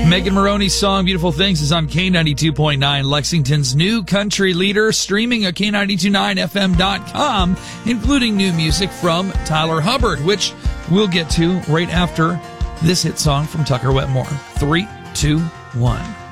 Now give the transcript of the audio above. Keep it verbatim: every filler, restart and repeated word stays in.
Megan Maroney's song Beautiful Things is on K ninety-two point nine, Lexington's new country leader, streaming at K ninety-two point nine F M dot com, including new music from Tyler Hubbard, which we'll get to right after this hit song from Tucker Wetmore. Three, two, one.